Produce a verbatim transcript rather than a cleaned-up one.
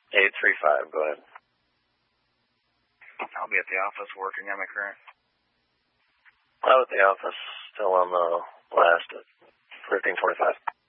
eight three five, go ahead. I'll be at the office working on my current. I'm at the office, still on the last at thirteen forty-five.